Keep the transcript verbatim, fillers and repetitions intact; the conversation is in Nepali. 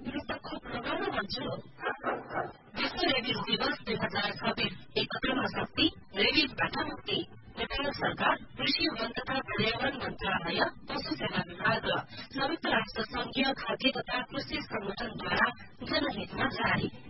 कृषकको लगाउन भन्छु। विश्व रेबिज दिवस दुई हजार छब्बीस एकत्रमा शक्ति रेबिजबाट मुक्ति। नेपाल सरकार कृषि वन तथा पर्यावरण मन्त्रालय पशु सेवा विभाग र संयुक्त राष्ट्र संघीय खाद्य तथा कृषि संगठनद्वारा जनहितमा जारी।